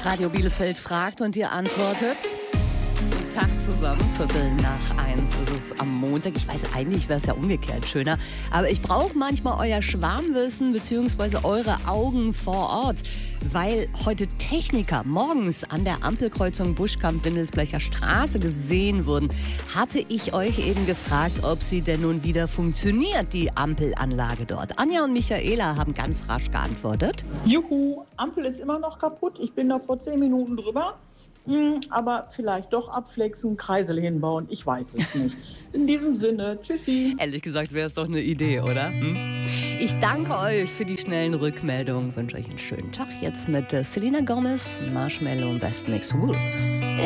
Radio Bielefeld fragt und ihr antwortet. Guten Tag zusammen, 1:15 ist es am Montag. Ich weiß, eigentlich wäre es ja umgekehrt schöner. Aber ich brauche manchmal euer Schwarmwissen bzw. eure Augen vor Ort. Weil heute Techniker morgens an der Ampelkreuzung Buschkamp-Windelsblecher Straße gesehen wurden, hatte ich euch eben gefragt, ob sie denn nun wieder funktioniert, die Ampelanlage dort. Anja und Michaela haben ganz rasch geantwortet. Juhu, Ampel ist immer noch kaputt. Ich bin da vor 10 Minuten drüber. Aber vielleicht doch abflexen, Kreisel hinbauen. Ich weiß es nicht. In diesem Sinne, tschüssi. Ehrlich gesagt wäre es doch eine Idee, oder? Ich danke euch für die schnellen Rückmeldungen. Wünsche euch einen schönen Tag jetzt mit Selena Gomez, Marshmello und Best Mix Wolves.